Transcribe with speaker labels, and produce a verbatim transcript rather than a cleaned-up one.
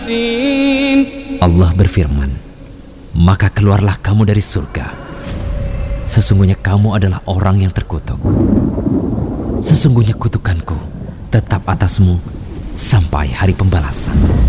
Speaker 1: Allah berfirman, maka keluarlah kamu dari surga. Sesungguhnya kamu adalah orang yang terkutuk. Sesungguhnya kutukanku tetap atasmu sampai hari pembalasan.